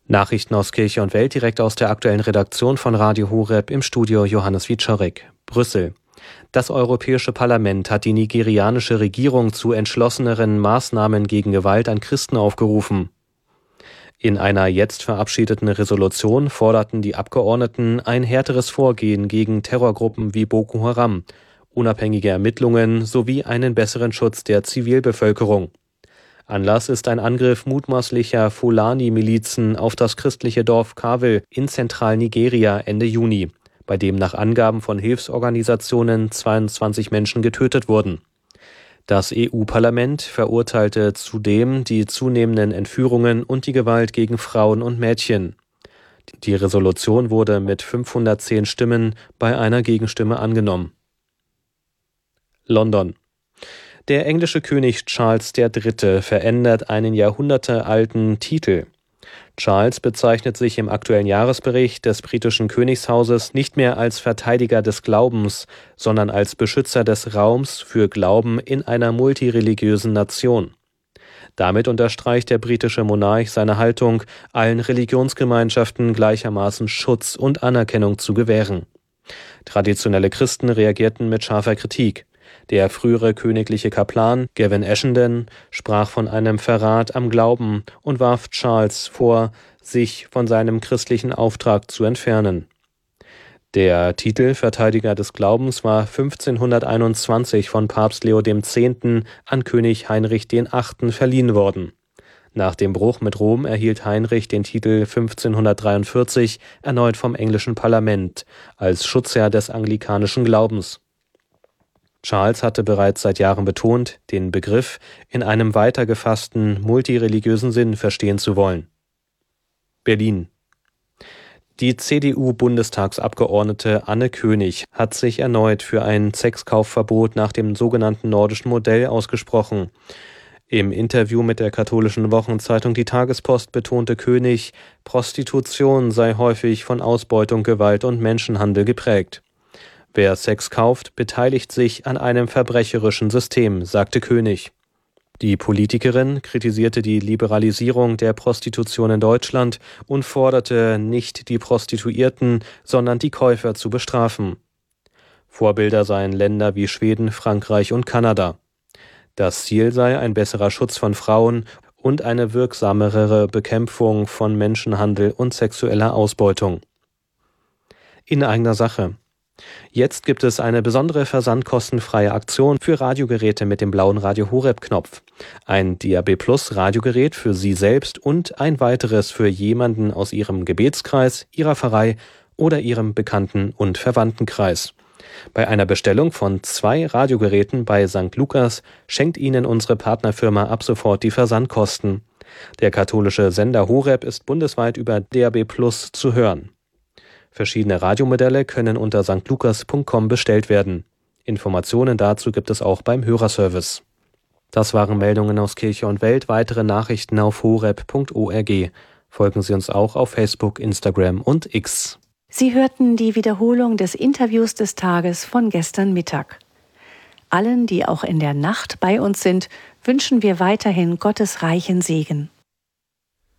Nachrichten aus Kirche und Welt direkt aus der aktuellen Redaktion von Radio Horeb, im Studio Johannes Wieczorek. Brüssel. Das Europäische Parlament hat die nigerianische Regierung zu entschlosseneren Maßnahmen gegen Gewalt an Christen aufgerufen. In einer jetzt verabschiedeten Resolution forderten die Abgeordneten ein härteres Vorgehen gegen Terrorgruppen wie Boko Haram, unabhängige Ermittlungen sowie einen besseren Schutz der Zivilbevölkerung. Anlass ist ein Angriff mutmaßlicher Fulani-Milizen auf das christliche Dorf Kawel in Zentralnigeria Ende Juni, bei dem nach Angaben von Hilfsorganisationen 22 Menschen getötet wurden. Das EU-Parlament verurteilte zudem die zunehmenden Entführungen und die Gewalt gegen Frauen und Mädchen. Die Resolution wurde mit 510 Stimmen bei einer Gegenstimme angenommen. London. Der englische König Charles III. Verändert einen jahrhundertealten Titel. Charles bezeichnet sich im aktuellen Jahresbericht des britischen Königshauses nicht mehr als Verteidiger des Glaubens, sondern als Beschützer des Raums für Glauben in einer multireligiösen Nation. Damit unterstreicht der britische Monarch seine Haltung, allen Religionsgemeinschaften gleichermaßen Schutz und Anerkennung zu gewähren. Traditionelle Christen reagierten mit scharfer Kritik. Der frühere königliche Kaplan Gavin Ashenden sprach von einem Verrat am Glauben und warf Charles vor, sich von seinem christlichen Auftrag zu entfernen. Der Titel Verteidiger des Glaubens war 1521 von Papst Leo X. an König Heinrich VIII. Verliehen worden. Nach dem Bruch mit Rom erhielt Heinrich den Titel 1543 erneut vom englischen Parlament als Schutzherr des anglikanischen Glaubens. Charles hatte bereits seit Jahren betont, den Begriff in einem weiter gefassten, multireligiösen Sinn verstehen zu wollen. Berlin. Die CDU-Bundestagsabgeordnete Anne König hat sich erneut für ein Sexkaufverbot nach dem sogenannten nordischen Modell ausgesprochen. Im Interview mit der katholischen Wochenzeitung Die Tagespost betonte König, Prostitution sei häufig von Ausbeutung, Gewalt und Menschenhandel geprägt. Wer Sex kauft, beteiligt sich an einem verbrecherischen System, sagte König. Die Politikerin kritisierte die Liberalisierung der Prostitution in Deutschland und forderte, nicht die Prostituierten, sondern die Käufer zu bestrafen. Vorbilder seien Länder wie Schweden, Frankreich und Kanada. Das Ziel sei ein besserer Schutz von Frauen und eine wirksamere Bekämpfung von Menschenhandel und sexueller Ausbeutung. In eigener Sache. Jetzt gibt es eine besondere versandkostenfreie Aktion für Radiogeräte mit dem blauen Radio Horeb-Knopf. Ein DAB+ Radiogerät für Sie selbst und ein weiteres für jemanden aus Ihrem Gebetskreis, Ihrer Pfarrei oder Ihrem Bekannten- und Verwandtenkreis. Bei einer Bestellung von 2 Radiogeräten bei St. Lukas schenkt Ihnen unsere Partnerfirma ab sofort die Versandkosten. Der katholische Sender Horeb ist bundesweit über DAB+ zu hören. Verschiedene Radiomodelle können unter stlukas.com bestellt werden. Informationen dazu gibt es auch beim Hörerservice. Das waren Meldungen aus Kirche und Welt. Weitere Nachrichten auf horeb.org. Folgen Sie uns auch auf Facebook, Instagram und X. Sie hörten die Wiederholung des Interviews des Tages von gestern Mittag. Allen, die auch in der Nacht bei uns sind, wünschen wir weiterhin Gottes reichen Segen.